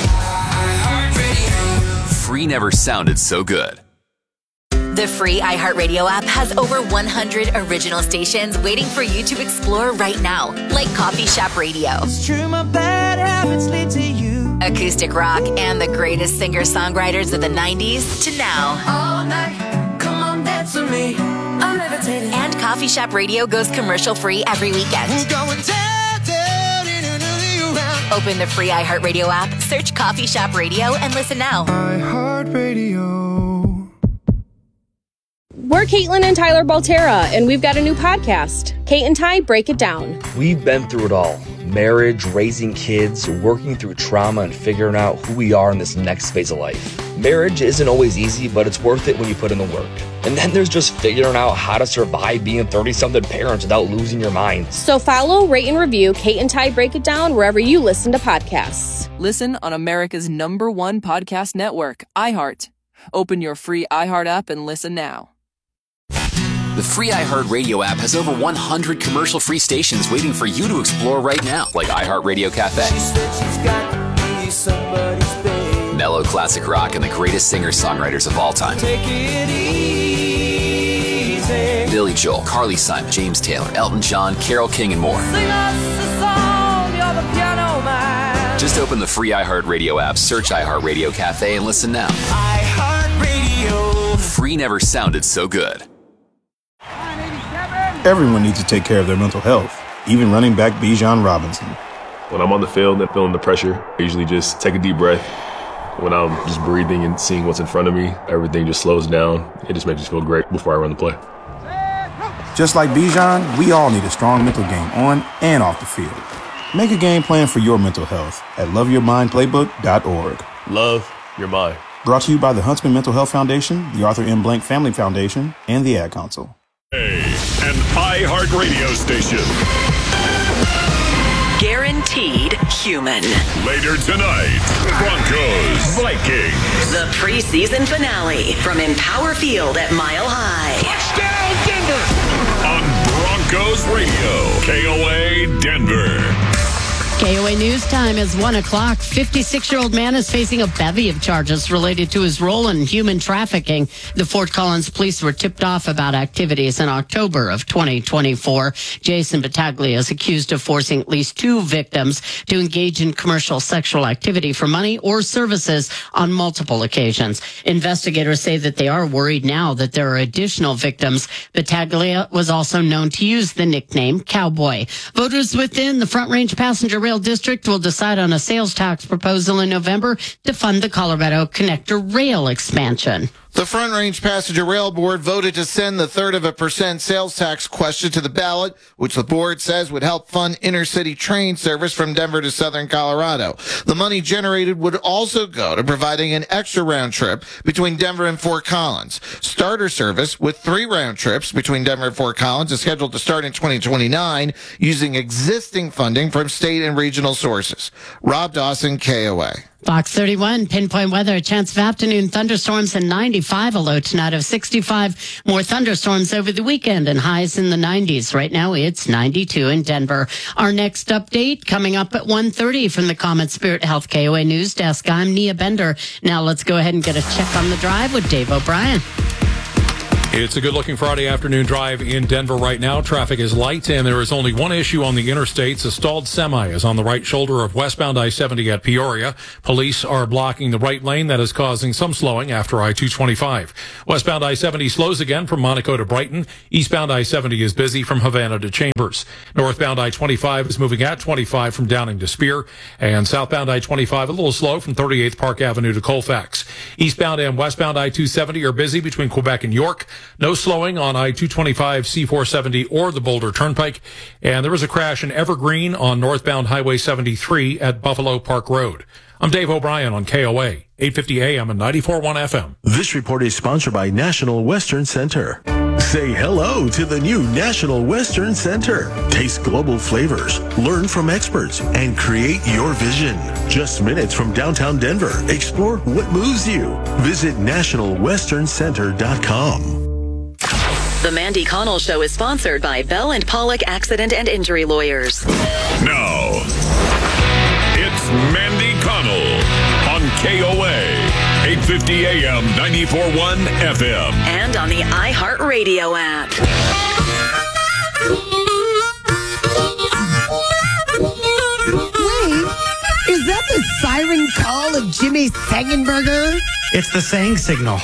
Free never sounded so good. The free iHeartRadio app has over 100 original stations waiting for you to explore right now, like Coffee Shop Radio, It's true, my bad habits lead to you. acoustic rock, and the greatest singer-songwriters of the 90s to now. All night, come on, dance with me. I'm levitating. And Coffee Shop Radio goes commercial-free every weekend. We're going down, down, in around. Open the free iHeartRadio app, search Coffee Shop Radio, and listen now. iHeartRadio. We're Caitlin and Tyler Baltera, and we've got a new podcast, Kate and Ty Break It Down. We've been through it all. Marriage, raising kids, working through trauma, and figuring out who we are in this next phase of life. Marriage isn't always easy, but it's worth it when you put in the work. And then there's just figuring out how to survive being 30-something parents without losing your mind. So follow, rate, and review Kate and Ty Break It Down wherever you listen to podcasts. Listen on America's #1 podcast network, iHeart. Open your free iHeart app and listen now. The free iHeartRadio app has over 100 commercial-free stations waiting for you to explore right now, like iHeartRadio Cafe, mellow classic rock, and the greatest singer-songwriters of all time. Take it easy. Billy Joel, Carly Simon, James Taylor, Elton John, Carole King, and more. Sing us a song, you're the piano man. Just open the free iHeartRadio app, search iHeartRadio Cafe, and listen now. iHeartRadio. Free never sounded so good. Everyone needs to take care of their mental health, even running back Bijan Robinson. When I'm on the field and feeling the pressure, I usually just take a deep breath. When I'm just breathing and seeing what's in front of me, everything just slows down. It just makes me feel great before I run the play. Just like Bijan, we all need a strong mental game on and off the field. Make a game plan for your mental health at loveyourmindplaybook.org. Love your mind. Brought to you by the Huntsman Mental Health Foundation, the Arthur M. Blank Family Foundation, and the Ad Council. An iHeartRadio station. Guaranteed human. Later tonight, Broncos, Vikings. The preseason finale from Empower Field at Mile High. Touchdown, Denver! On Broncos Radio, KOA Denver. KOA News Time is 1 o'clock. 56-year-old man is facing a bevy of charges related to his role in human trafficking. The Fort Collins police were tipped off about activities in October of 2024. Jason Battaglia is accused of forcing at least 2 victims to engage in commercial sexual activity for money or services on multiple occasions. Investigators say that they are worried now that there are additional victims. Battaglia was also known to use the nickname Cowboy. Voters within the Front Range Passenger Rail District will decide on a sales tax proposal in November to fund the Colorado Connector Rail expansion. The Front Range Passenger Rail Board voted to send the 0.33% sales tax question to the ballot, which the board says would help fund intercity train service from Denver to southern Colorado. The money generated would also go to providing an extra round trip between Denver and Fort Collins. Starter service with 3 round trips between Denver and Fort Collins is scheduled to start in 2029 using existing funding from state and regional sources. Rob Dawson, KOA. Fox 31, pinpoint weather, a chance of afternoon thunderstorms and 95, a low tonight of 65. More thunderstorms over the weekend and highs in the 90s. Right now it's 92 in Denver. Our next update coming up at 1:30 from the Comet Spirit Health KOA News Desk. I'm Nia Bender. Now let's go ahead and get a check on the drive with Dave O'Brien. It's a good-looking Friday afternoon drive in Denver right now. Traffic is light, and there is only one issue on the interstates. A stalled semi is on the right shoulder of westbound I-70 at Peoria. Police are blocking the right lane. That is causing some slowing after I-225. Westbound I-70 slows again from Monaco to Brighton. Eastbound I-70 is busy from Havana to Chambers. Northbound I-25 is moving at 25 from Downing to Spear. And southbound I-25 a little slow from 38th Park Avenue to Colfax. Eastbound and westbound I-270 are busy between Quebec and York. No slowing on I-225, C-470, or the Boulder Turnpike. And there was a crash in Evergreen on northbound Highway 73 at Buffalo Park Road. I'm Dave O'Brien on KOA, 850 AM and 94.1 FM. This report is sponsored by National Western Center. Say hello to the new National Western Center. Taste global flavors, learn from experts, and create your vision. Just minutes from downtown Denver. Explore what moves you. Visit nationalwesterncenter.com. The Mandy Connell Show is sponsored by Bell and Pollock Accident and Injury Lawyers. Now, it's Mandy Connell on KOA, 850 AM, 94.1 FM. And on the iHeartRadio app. Wait, is that the siren call of Jimmy Sengenberger? It's the saying signal.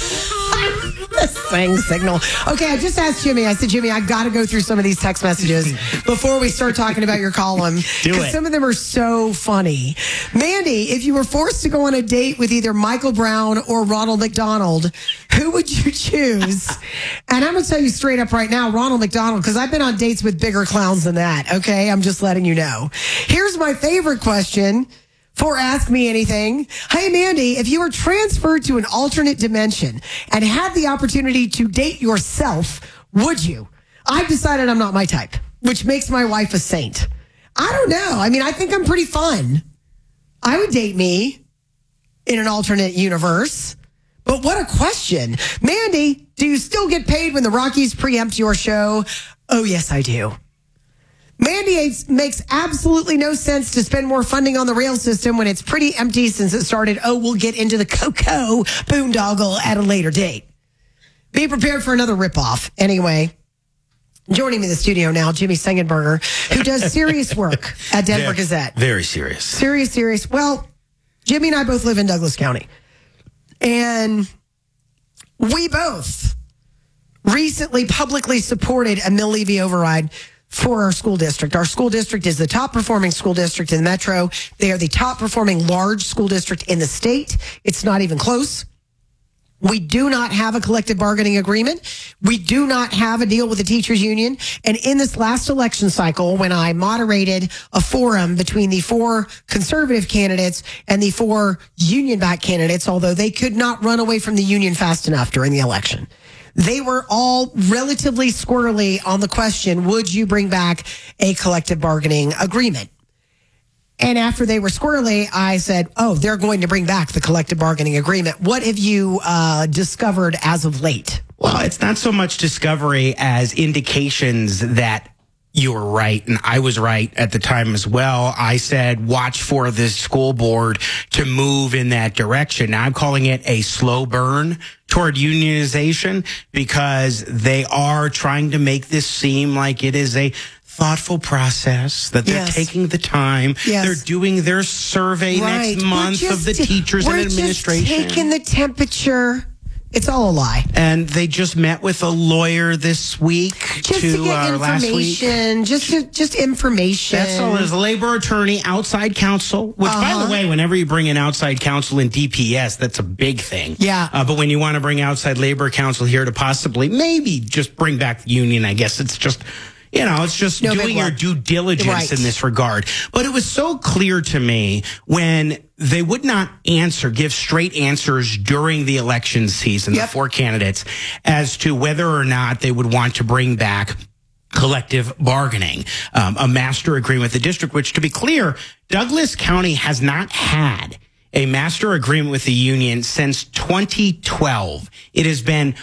The saying signal. Okay, I just asked Jimmy. I said, Jimmy, I got to go through some of these text messages before we start talking about your column. Do it. Some of them are so funny. Mandy, if you were forced to go on a date with either Michael Brown or Ronald McDonald, who would you choose? And I'm going to tell you straight up right now, Ronald McDonald, because I've been on dates with bigger clowns than that. Okay, I'm just letting you know. Here's my favorite question for Ask Me Anything. Hey, Mandy, if you were transferred to an alternate dimension and had the opportunity to date yourself, would you? I've decided I'm not my type, which makes my wife a saint. I don't know. I mean, I think I'm pretty fun. I would date me in an alternate universe. But what a question. Mandy, do you still get paid when the Rockies preempt your show? Oh, yes, I do. Mandy, makes absolutely no sense to spend more funding on the rail system when it's pretty empty since it started. Oh, we'll get into the Cocoa boondoggle at a later date. Be prepared for another ripoff. Anyway, joining me in the studio now, Jimmy Sengenberger, who does serious work at Denver Gazette. Very serious. Serious. Well, Jimmy and I both live in Douglas County. And we both recently publicly supported a mill levy override for our school district. Our school district is the top performing school district in the metro. They are the top performing large school district in the state. It's not even close. We do not have a collective bargaining agreement. We do not have a deal with the teachers union. And in this last election cycle, when I moderated a forum between the 4 conservative candidates and the 4 union-backed candidates, although they could not run away from the union fast enough during the election, they were all relatively squirrely on the question, would you bring back a collective bargaining agreement? And after they were squirrely, I said, oh, they're going to bring back the collective bargaining agreement. What have you discovered as of late? Well, it's not so much discovery as indications that you were right, and I was right at the time as well. I said, watch for this school board to move in that direction. Now, I'm calling it a slow burn toward unionization because they are trying to make this seem like it is a thoughtful process, that they're taking the time. Yes. They're doing their survey next month of the teachers and administration. We're just taking the temperature. It's all a lie. And they just met with a lawyer this week Just to get last week. information, just information. That's all. There's a labor attorney, outside counsel, which, by the way, whenever you bring in outside counsel in DPS, that's a big thing. Yeah. But when you want to bring outside labor counsel here to possibly maybe just bring back the union, I guess it's just... it's just doing your due diligence in this regard. But it was so clear to me when they would not give straight answers during the election season, the four candidates, as to whether or not they would want to bring back collective bargaining, a master agreement with the district, which, to be clear, Douglas County has not had a master agreement with the union since 2012. It has been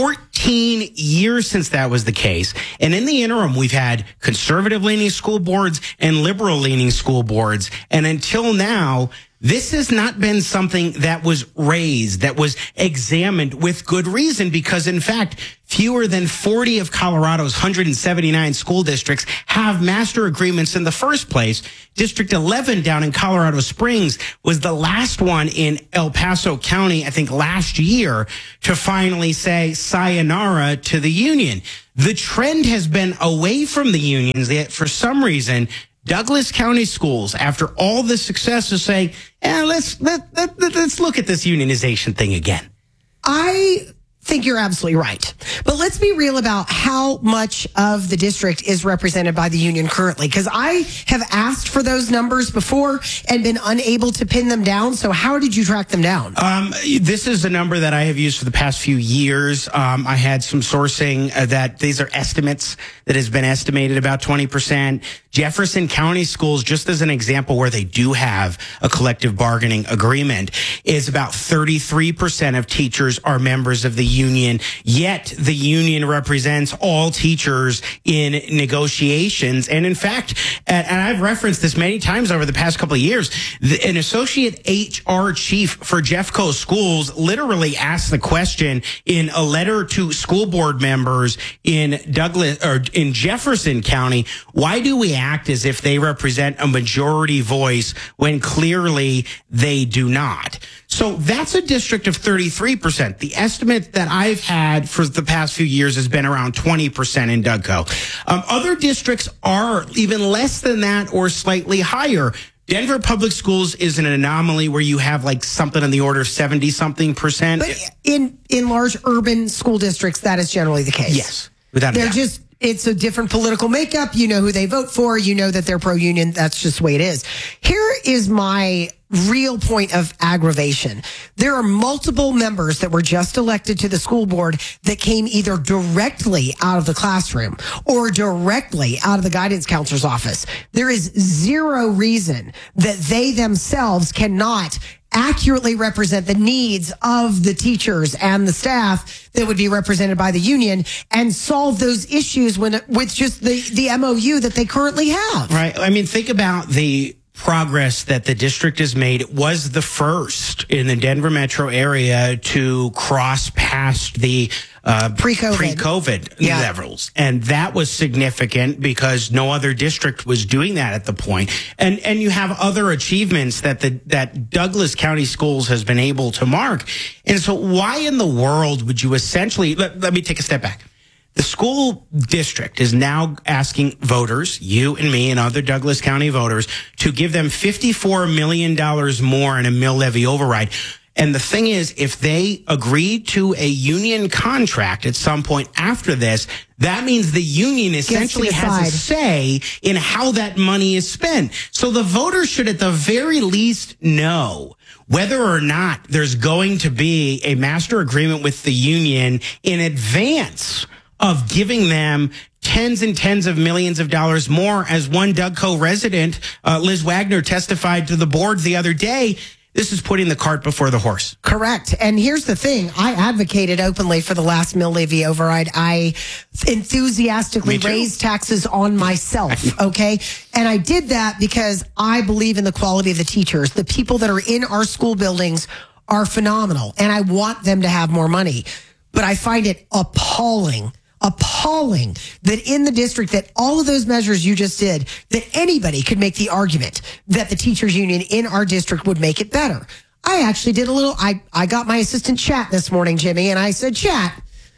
14 years since that was the case. And in the interim, we've had conservative-leaning school boards and liberal-leaning school boards. And until now, this has not been something that was raised, that was examined with good reason, because, in fact, fewer than 40 of Colorado's 179 school districts have master agreements in the first place. District 11 down in Colorado Springs was the last one in El Paso County, I think last year, to finally say sayonara to the union. The trend has been away from the unions, yet for some reason, Douglas County schools, after all the success, is saying, let's look at this unionization thing again. I think you're absolutely right. But let's be real about how much of the district is represented by the union currently, because I have asked for those numbers before and been unable to pin them down. So how did you track them down? This is a number that I have used for the past few years. I had some sourcing that these are estimates that has been estimated about 20%. Jefferson County schools, just as an example where they do have a collective bargaining agreement, is about 33% of teachers are members of the union, yet the union represents all teachers in negotiations. And in fact, and I've referenced this many times over the past couple of years, an associate HR chief for Jeffco Schools literally asked the question in a letter to school board members in Jefferson County, why do we act as if they represent a majority voice when clearly they do not? So that's a district of 33%. The estimate that I've had for the past few years has been around 20% in Dougco. Other districts are even less than that or slightly higher. Denver Public Schools is an anomaly where you have like something in the order of 70-something%. But in large urban school districts, that is generally the case. Yes, without a doubt. It's a different political makeup. You know who they vote for. You know that they're pro-union. That's just the way it is. Here is my real point of aggravation. There are multiple members that were just elected to the school board that came either directly out of the classroom or directly out of the guidance counselor's office. There is zero reason that they themselves cannot accurately represent the needs of the teachers and the staff that would be represented by the union and solve those issues with just the MOU that they currently have. Right. I mean, think about the progress that the district has made. It was the first in the Denver metro area to cross past the pre-COVID levels. And that was significant because no other district was doing that at the point. And you have other achievements that Douglas County Schools has been able to mark. And so why in the world would you essentially, let me take a step back. The school district is now asking voters, you and me and other Douglas County voters, to give them $54 million more in a mill levy override. And the thing is, if they agree to a union contract at some point after this, that means the union essentially has a say in how that money is spent. So the voters should at the very least know whether or not there's going to be a master agreement with the union in advance of giving them tens and tens of millions of dollars more. As one Dougco resident, Liz Wagner, testified to the board the other day, this is putting the cart before the horse. Correct. And here's the thing. I advocated openly for the last mill levy override. I enthusiastically raised taxes on myself. Okay. And I did that because I believe in the quality of the teachers. The people that are in our school buildings are phenomenal, and I want them to have more money. But I find it appalling that in the district that all of those measures you just did, that anybody could make the argument that the teachers union in our district would make it better. I actually did a little, I got my assistant Chat this morning, Jimmy, and I said, Chat,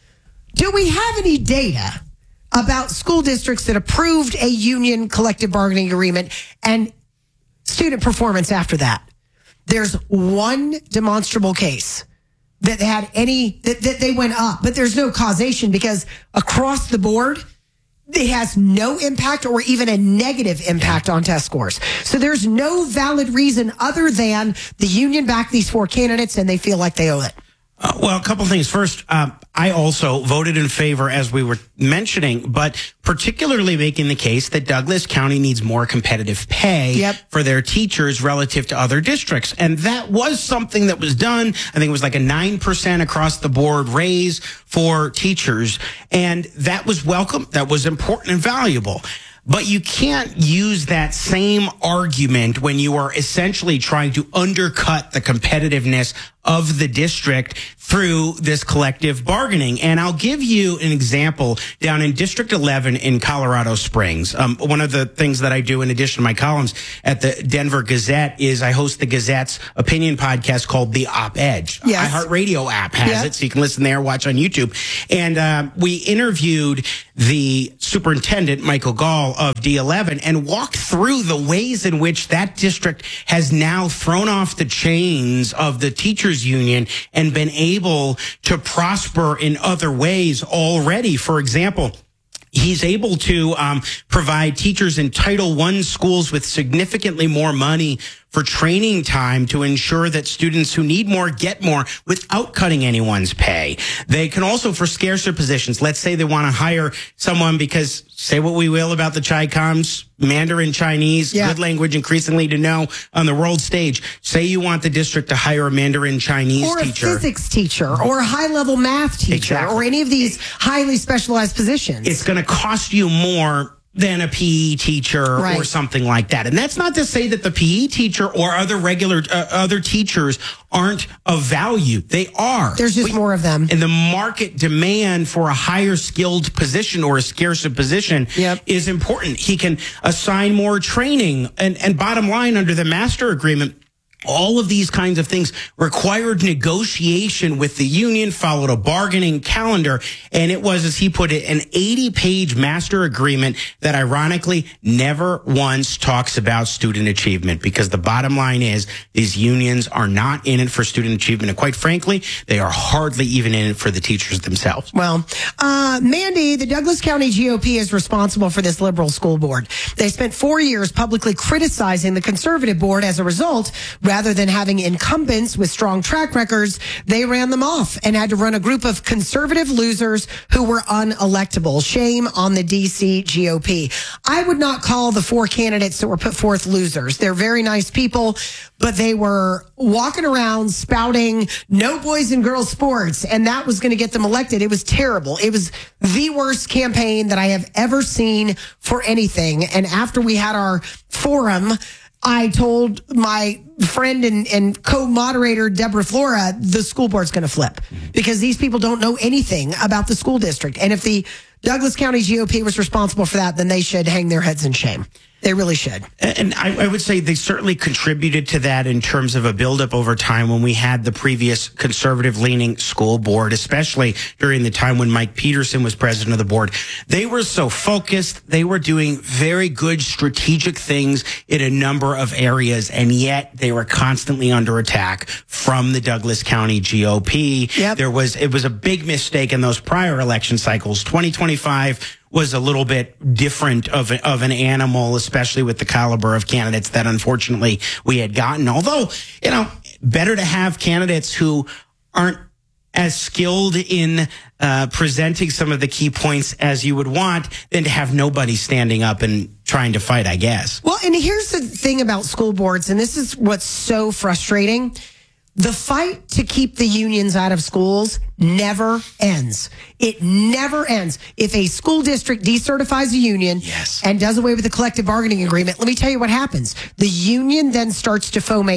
do we have any data about school districts that approved a union collective bargaining agreement and student performance after that? There's one demonstrable case that had that they went up, but there's no causation because across the board, it has no impact or even a negative impact on test scores. So there's no valid reason other than the union backed these 4 candidates and they feel like they owe it. Well, a couple things. First, I also voted in favor, as we were mentioning, but particularly making the case that Douglas County needs more competitive pay for their teachers relative to other districts. And that was something that was done. I think it was like a 9% across the board raise for teachers. And that was welcome. That was important and valuable. But you can't use that same argument when you are essentially trying to undercut the competitiveness of the district through this collective bargaining. And I'll give you an example down in District 11 in Colorado Springs. One of the things that I do in addition to my columns at the Denver Gazette is I host the Gazette's opinion podcast called The Op Edge. Yes. iHeartRadio app has it, so you can listen there, watch on YouTube. And we interviewed the superintendent, Michael Gall, of D11 and walked through the ways in which that district has now thrown off the chains of the teachers union and been able to prosper in other ways already. For example, he's able to provide teachers in Title I schools with significantly more money for training time to ensure that students who need more get more without cutting anyone's pay. They can also, for scarcer positions, let's say they want to hire someone because, say what we will about the Chi-Coms, Mandarin Chinese, good language increasingly to know on the world stage. Say you want the district to hire a Mandarin Chinese teacher. Or a physics teacher, or a high-level math teacher, or any of these highly specialized positions. It's going to cost you more than a PE teacher or something like that. And that's not to say that the PE teacher or other regular, other teachers aren't of value. They are. There's just more of them. And the market demand for a higher skilled position or a scarcer position is important. He can assign more training. And bottom line, under the master agreement, all of these kinds of things required negotiation with the union, followed a bargaining calendar, and it was, as he put it, an 80-page master agreement that ironically never once talks about student achievement, because the bottom line is these unions are not in it for student achievement, and quite frankly, they are hardly even in it for the teachers themselves. Well, Mandy, the Douglas County GOP is responsible for this liberal school board. They spent 4 years publicly criticizing the conservative board. As a result, rather than having incumbents with strong track records, they ran them off and had to run a group of conservative losers who were unelectable. Shame on the DC GOP. I would not call the 4 candidates that were put forth losers. They're very nice people, but they were walking around spouting no boys and girls sports, and that was going to get them elected. It was terrible. It was the worst campaign that I have ever seen for anything. And after we had our forum, I told my friend and co-moderator, Deborah Flora, the school board's going to flip because these people don't know anything about the school district. And if the Douglas County GOP was responsible for that, then they should hang their heads in shame. They really should. And I would say they certainly contributed to that in terms of a buildup over time when we had the previous conservative-leaning school board, especially during the time when Mike Peterson was president of the board. They were so focused. They were doing very good strategic things in a number of areas, and yet they were constantly under attack from the Douglas County GOP. It was a big mistake in those prior election cycles. 2025 was a little bit different of an animal, especially with the caliber of candidates that unfortunately we had gotten. Although, better to have candidates who aren't as skilled in presenting some of the key points as you would want than to have nobody standing up and trying to fight, I guess. Well, and here's the thing about school boards, and this is what's so frustrating. The fight to keep the unions out of schools never ends. It never ends. If a school district decertifies a union and does away with the collective bargaining agreement, let me tell you what happens. The union then starts to formate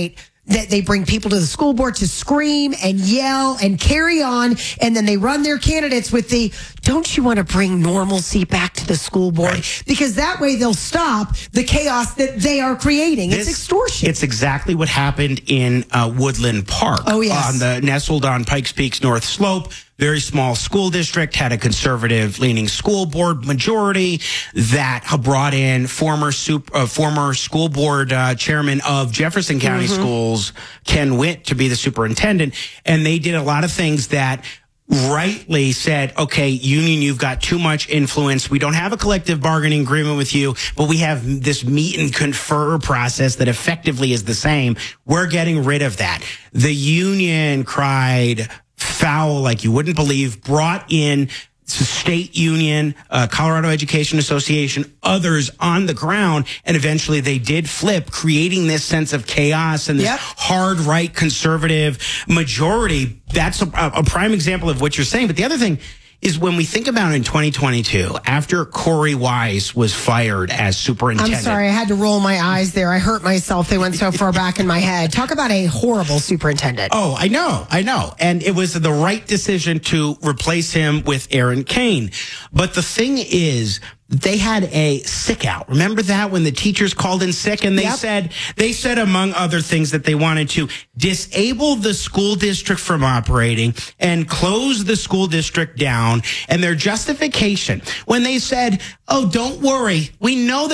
that they bring people to the school board to scream and yell and carry on, and then they run their candidates with the, don't you want to bring normalcy back to the school board? Right. Because that way they'll stop the chaos that they are creating. It's extortion. It's exactly what happened in Woodland Park. Oh, yes. Nestled on Pikes Peak's North Slope. Very small school district, had a conservative-leaning school board majority that brought in former school board chairman of Jefferson County Schools, Ken Witt, to be the superintendent. And they did a lot of things that rightly said, okay, union, you've got too much influence. We don't have a collective bargaining agreement with you, but we have this meet and confer process that effectively is the same. We're getting rid of that. The union cried foul like you wouldn't believe, brought in state union, Colorado Education Association, others on the ground, and eventually they did flip, creating this sense of chaos and this hard right conservative majority. That's a prime example of what you're saying. But the other thing is, when we think about it in 2022, after Corey Wise was fired as superintendent. I'm sorry, I had to roll my eyes there. I hurt myself. They went so far back in my head. Talk about a horrible superintendent. Oh, I know. And it was the right decision to replace him with Aaron Kane. But the thing is, they had a sick out. Remember that, when the teachers called in sick, and they said among other things that they wanted to disable the school district from operating and close the school district down. And their justification, when they said, oh, don't worry, we know that